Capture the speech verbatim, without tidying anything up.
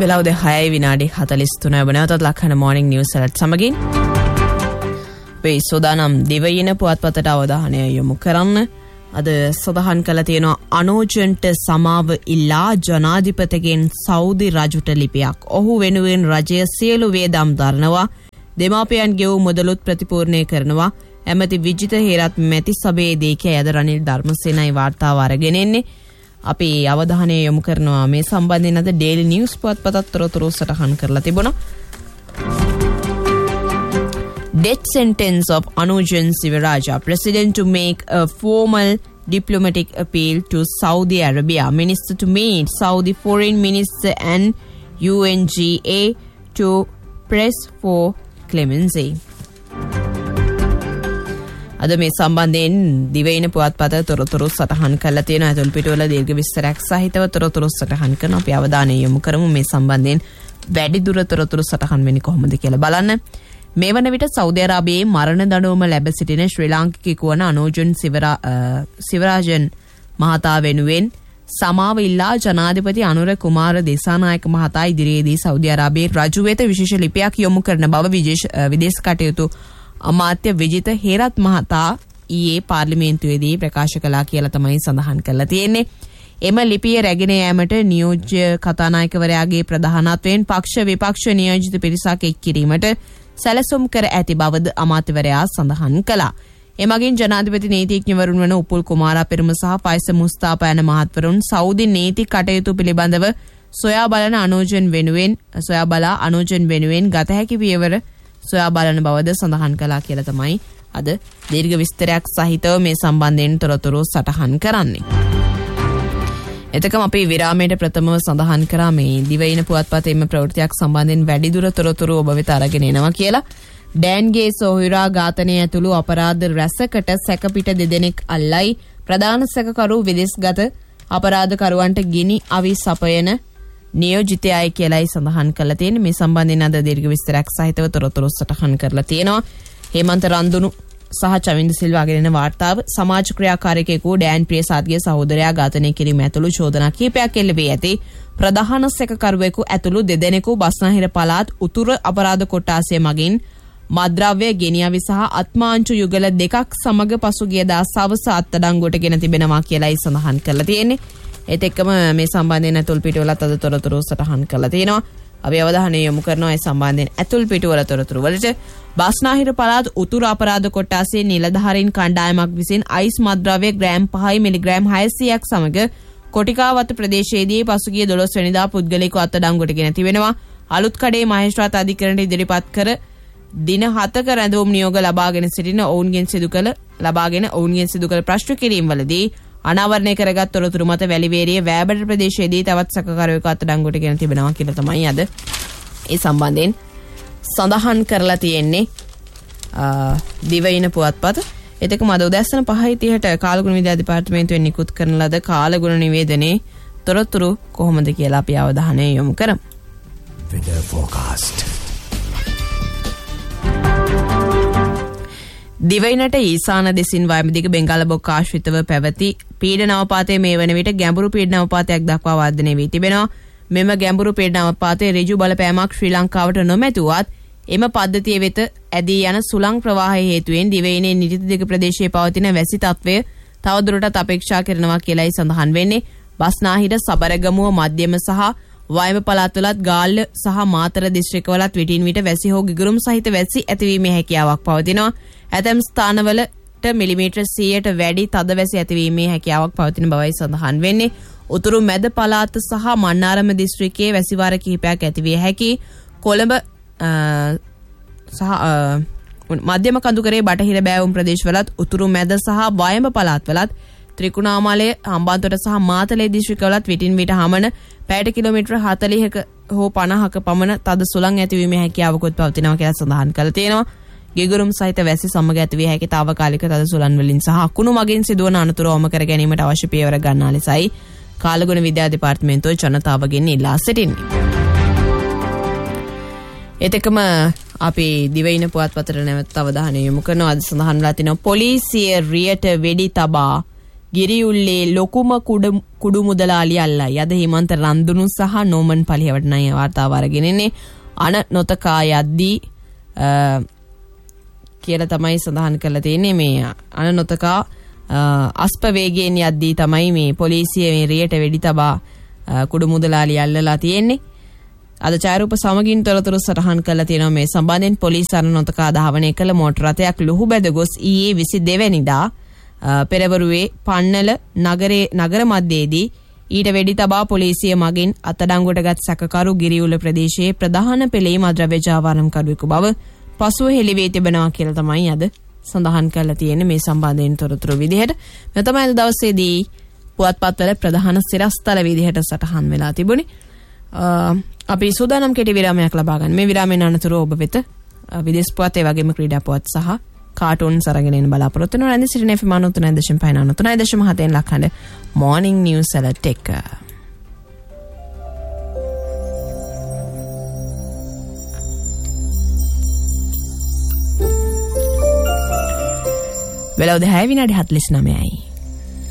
වෙලාව දෙකයි විනාඩි හතළිස් තුනයි වන තත් ලක්හන මෝර්නිං නිවුස් ඇලර්ට් සමගින් අපේ සෝදානම් දිවයින පුවත්පතට අවධානය යොමු කරන්න. අද සඳහන් කළ තියෙනවා අනෝජන්ට සමාව ඉල්ලා ජනාධිපතිගෙන් සෞදි රජුට ලිපියක්. ඔහු වෙනුවෙන් රජය සියලු වේදම් දරනවා. දෙමාපියන් ගෙවූ මුදලුත් ප්‍රතිපූර්ණය කරනවා. ඇමති විජිත හේරත් මැති සභයේ දීකේ යද රනිල් ධර්මසේනයි වාර්තාව අරගෙන එන්නේ. අපි අවධානය යොමු කරනවා මේ සම්බන්ධයෙන් අද ඩේලි නිවුස් පුවත්පතත් තොරතුරු සටහන් කරලා තිබුණා. Death sentence of Anujan Sivaraja, president to make a formal diplomatic appeal to Saudi Arabia, minister to meet Saudi foreign minister and U N G A to press for clemency. අද මේ සම්බන්ධයෙන් දිවයින පුවත්පත තොරතුරු සටහන් කරලා තියෙනවා. ඇතුල් පිටුවල දීර්ඝ විස්තරයක් සහිතව තොරතුරු සටහන් කරන අපි අවධානය යොමු කරමු මේ සම්බන්ධයෙන් වැඩි දුර තොරතුරු සටහන් වෙන්නේ කොහොමද කියලා බලන්න. මේ වන විට සෞදි අරාබියේ මරණ දඬුවම ලැබ සිටින ශ්‍රී ලාංකිකයෙකු වන අනෝජන් සිවරාජන් මහතා වෙනුවෙන් සමාව ඉල්ලා ජනාධිපති අනුර කුමාර දේශානායක මහතා ඉදිරියේදී සෞදි අරාබියේ රජු වෙත විශේෂ ලිපියක් යොමු කරන බව විදේශ කටයුතු අමාත්‍ය විජිත හේරත් මහතා ඊයේ පාර්ලිමේන්තුවේදී ප්‍රකාශ කළා කියලා තමයි සඳහන් කරලා තියෙන්නේ. එම ලිපිය රැගෙන යාමට නියෝජ්‍ය කතානායකවරයාගේ ප්‍රධානත්වයෙන් පක්ෂ විපක්ෂ නියෝජිත පිරිසක් එක් කිරීමට සැලසුම් කර ඇති බවද අමාත්‍යවරයා සඳහන් කළා. එමගින් ජනාධිපති නීතිඥවරුන් වන උපුල් කුමාරා පෙරම සහ පයිස මුස්තාපා යන මහත්වරුන් සෞදි නීති කටයුතු පිළිබඳව සොයා බලන අනෝජන් වෙනුවෙන් සොයා බලා අනෝජන් වෙනුවෙන් ගත හැකි පියවර සොයා බලන බවද සඳහන් කළා කියලා තමයි අද දීර්ඝ විස්තරයක් සහිතව මේ සම්බන්ධයෙන් තොරතුරු සටහන් කරන්නේ. එතකම අපි විරාමයට ප්‍රථමව සඳහන් කරා මේ දිවයින පුවත්පතේම ප්‍රවෘත්තියක් සම්බන්ධයෙන් වැඩිදුර තොරතුරු ඔබ වෙත අරගෙන එනවා කියලා. ඩෑන්ගේ සොහිරා ඝාතනය ඇතුළු අපරාධ රැසකට සැකපිට දෙදෙනෙක් අල්ලයි. ප්‍රධාන සැකකරු විදේශගත අපරාධකරුවන්ට ගිනි අවි සපයන නියෝජිතයයි කියලායි සඳහන් කරලා තියෙන්නේ. මේ සම්බන්ධයෙන් අද දීර්ඝ විස්තරයක් සහිතව තොරතුරු සටහන් කරලා තියෙනවා. හේමන්ත රන්දුනු සහ චවින්ද සිල්වා ගෙනෙන වාර්තාව සමාජ ක්‍රියාකාරකයෙකු ඩෑන් ප්‍රියසාද්ගේ සහෝදරයා ඝාතනය කිරීම ඇතුළු චෝදනා කිහිපයක් එල්ල වී ඇති. ප්‍රධාන සැකකරුවෙකු ඇතුළු දෙදෙනෙකු බස්නාහිර පළාත් උතුර අපරාධ කොට්ටාසය මගින් මද්‍රව්‍ය ගෙනියවි සහ අත්මාංචු යුගල දෙකක් සමග පසුගියදා සවස අත්අඩංගුවට ගෙන තිබෙනවා කියලායි සඳහන් කරලා තියෙන්නේ. ඒත් එක්කම මේ සම්බන්ධයෙන් ඇතුල් පිටුවලත් අද තොරතුරු සටහන් කරලා තියෙනවා. අපි අවධානය යොමු කරනවා ඒ සම්බන්ධයෙන් ඇතුල් පිටුවල තොරතුරු වලට. බස්නාහිර පළාත් උතුරු අපරාධ කොට්ටාසයේ නිලධාරීන් කණ්ඩායමක් විසින් අයිස් මද්‍රව්‍ය ග්‍රෑම් පහයි මිලිග්‍රෑම් හයසියයක් සමග කොටිකාවත ප්‍රදේශයේදී පසුගිය දොළොස් වෙනිදා පුද්ගලයෙකු අත්අඩංගුවට ගෙන තිබෙනවා. අලුත් කඩේ මහේස්ත්‍රාත් අධිකරණයට ඉදිරිපත් කර දින හතක රැඳවුම් නියෝග ලබාගෙන සිටින ඔවුන්ගෙන් සිදු කළ ලබාගෙන ඔවුන්ගෙන් සිදු කළ ප්‍රශ්න කිරීම්වලදී අනාවරණය කරගත් තොරතුරු මත වැලිවේරිය වෑබඩ ප්‍රදේශයේදී තවත් සැකකරුවෙකු අත්අඩංගුවට ගෙන තිබෙනවා කියලා තමයි අද ඒ සම්බන්ධයෙන් සඳහන් කරලා තියෙන්නේ දිවයින පුවත්පත. එතකම අද උදැසන පහයි තිහට කාලගුණ විද්‍යා දෙපාර්තමේන්තුවෙන් නිකුත් කරන ලද කාලගුණ නිවේදනයේ තොරතුරු කොහොමද කියලා අපි අවධානය යොමු කරමු. Weather forecast. දිවයිනට ඊසාන දෙසින් වයමදිග බෙන්ගාල බොක්ක ආශ්‍රිතව පැවති පීඩන අවපාතයේ මේ වන විට ගැඹුරු පීඩන අවපාතයක් දක්වා වර්ධනය වී තිබෙනවා. මෙම ගැඹුරු පීඩන අවපාතයේ ඍජු බලපෑමක් ශ්‍රී ලංකාවට නොමැතුවත් එම පද්ධතිය වෙත ඇදී යන සුළං ප්‍රවාහය හේතුවෙන් දිවයිනේ නිරිත දිග ප්‍රදේශයේ පවතින වැසි තත්වය තවදුරටත් අපේක්ෂා කරනවා කියලායි සඳහන් වෙන්නේ. බස්නාහිර සබරගමුව මධ්‍යම සහ වයඹ පළාත්වලත් ගාල්ල සහ මාතර දිස්ත්‍රික්කවලත් විටින් විට වැසි හෝ ගිගුරුම් සහිත වැසි ඇතිවීමේ හැකියාවක් පවතිනවා. ඇතැම් ස්ථානවලට මිලිමීටර් සීයට වැඩි තද වැසි ඇතිවීමේ හැකියාවක් පවතින බවයි සඳහන් වෙන්නේ. උතුරු මැද පළාත සහ මන්නාරම දිස්ත්‍රික්කයේ වැසිවාර කිහිපයක් ඇතිවිය හැකි. කොළඹ සහ මධ්‍යම කඳුකරේ බටහිර බෑවුම් ප්‍රදේශවලත් උතුරු මැද සහ වයඹ පළාත්වලත් ත්‍රිකුණාමලය හම්බන්තොට සහ මාතලේ දිස්ත්‍රික්කවලත් විටින් විට හමන පැයට කිලෝමීටර් හතළිහක හෝ පනහක පමණ තද සුළං ඇතිවීමේ හැකියාවකුත් පවතිනවා කියලා සඳහන් කරලා තියෙනවා. ගිගුරුම් සහිත වැසි සමග ඇතිවිය හැකි తాවකාලික තද සුළං වලින් සහ අකුණු මගින් සිදුවන අනතුරු අවම කර ගැනීමට අවශ්‍ය පියවර ගන්නා ලෙසයි කාලගුණ විද්‍යා දෙපාර්තමේන්තුව ජනතාවගෙන් ඉල්ලා සිටින්නේ. එතකම අපි දිවයින පුවත්පතට නැවත අවධානය යොමු කරනවා. අද සඳහන් වෙලා තිනවා පොලිසිය රියට වෙඩි තබා ගිරිඋල්ලේ ලොකුම කුඩු කුඩු මුදලාලි අල්ලයි. අද හිමන්ත රන්දුනු සහ නෝමන් පලියවටනයි වාර්තාව අරගෙන ඉන්නේ. අන නොතකා යද්දී කියලා තමයි සඳහන් කරලා තියෙන්නේ. මේ අන නොතකා අස්ප වේගයෙන් යද්දී තමයි මේ පොලිසිය මේ රියට වෙඩි තබා කුඩු මුදලාලි අල්ලලා තියෙන්නේ. අද ඡායාරූප සමගින් තොරතුරු සටහන් කරලා තියෙනවා. මේ සම්බන්ධයෙන් පොලිස් අන නොතකා ධාවනය කළ මෝටර රථයක් ලුහු බැද ගොස් ඊයේ විසිදෙනි වෙනිදා පෙරවරුවේ පන්නල නගරේ නගර මැදයේදී ඊට වෙඩි තබා පොලිසිය මගින් අත්අඩංගුවටගත් සැකකරු ගිරිඋල ප්‍රදේශයේ ප්‍රධාන පෙළේ මද්‍රව්‍ය ජාවාරම් කරුවෙකු බව පසුව හෙළිවේ තිබෙනවා කියලා තමයි අද සඳහන් කරලා තියෙන්නේ. මේ සම්බන්ධයෙන් තොරතුරු විදිහට මේ තමයි අද දවසේදී පුවත්පත්වල ප්‍රධාන සිරස්තල විදිහට සටහන් වෙලා තිබුණේ. අපි සූදානම් කෙටි විරාමයක් ලබා ගන්න. මේ විරාමයෙන් අනතුරුව ඔබ වෙත විදේශ පුවත් ඒ වගේම ක්‍රීඩා පුවත් සහ කාටුන් සරගෙන එන බලාපොරොත්තු වෙනවා. රැඳී සිටින එෆ් එම් නවය තුනයි දශම පහ නවය තුනයි දශම හතෙන් ලක්හඬ මොර්නිං නිවුස් ඇලර්ට් එක. වෙලවද හැය විනාඩි හතළිස් නවයයි.